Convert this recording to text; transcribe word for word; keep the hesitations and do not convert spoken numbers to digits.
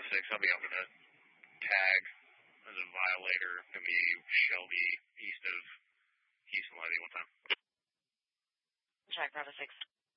six. I'll be helping to tag as a violator. Going to be Shelby east of Houston Levy one time. Check, Bravo six.